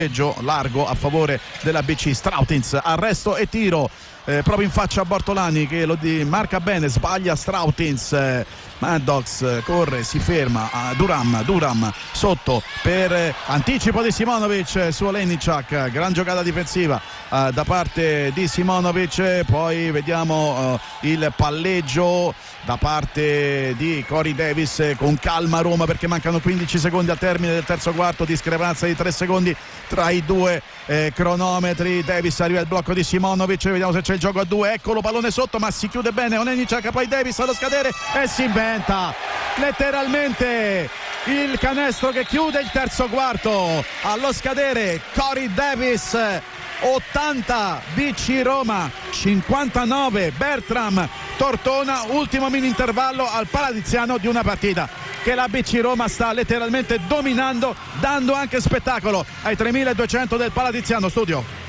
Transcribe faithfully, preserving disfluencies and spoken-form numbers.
largo a favore della B C. Strautins, arresto e tiro eh, proprio in faccia a Bortolani che lo marca bene, sbaglia Strautins. eh, Maddox eh, corre, si ferma, a Duram, Duram sotto per eh, anticipo di Simonovic eh, su Olejničak, gran giocata difensiva eh, da parte di Simonovic. eh, poi vediamo eh, il palleggio da parte di Corey Davis, eh, con calma Roma perché mancano quindici secondi al termine del terzo quarto, discrepanza di tre secondi tra i due eh, cronometri. Davis arriva al blocco di Simonovic, vediamo se c'è il gioco a due, eccolo, pallone sotto ma si chiude bene Olejničak, poi Davis allo scadere e si inventa letteralmente il canestro che chiude il terzo quarto. Allo scadere Corey Davis, ottanta B C Roma, cinquantanove Bertram Tortona, ultimo mini intervallo al Paladiziano di una partita che la B C Roma sta letteralmente dominando, dando anche spettacolo ai tremiladuecento del Paladiziano. Studio.